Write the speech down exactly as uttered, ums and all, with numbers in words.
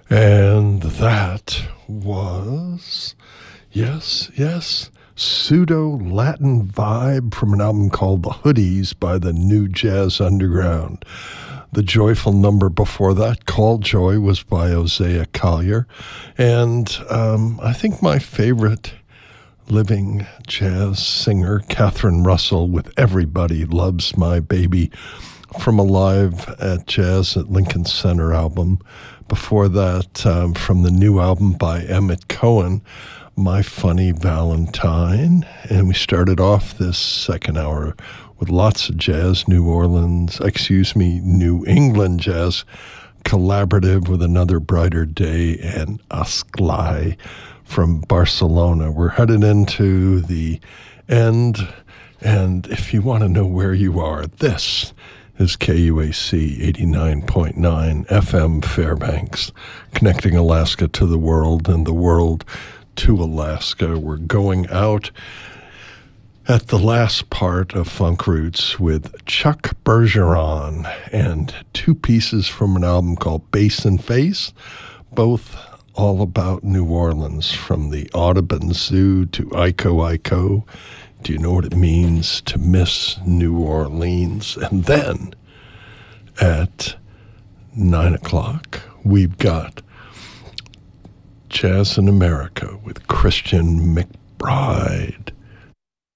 And that was, yes, yes, pseudo-Latin vibe from an album called The Hoodies by the New Jazz Underground. The joyful number before that, Call Joy, was by Hosea Collier. And um, I think my favorite living jazz singer, Catherine Russell, with Everybody Loves My Baby, from a Live at Jazz at Lincoln Center album. Before that, um, from the new album by Emmett Cohen, My Funny Valentine. And we started off this second hour with lots of jazz, New Orleans, excuse me, New England jazz, collaborative with Another Brighter Day and Asclai from Barcelona. We're headed into the end, and if you want to know where you are, this is K U A C eighty-nine point nine F M Fairbanks, connecting Alaska to the world and the world to Alaska. We're going out at the last part of Funk Roots with Chuck Bergeron and two pieces from an album called Bass and Face, both all about New Orleans, from the Audubon Zoo to Iko Iko. Do you know what it means to miss New Orleans? And then at nine o'clock, we've got Jazz in America with Christian McBride.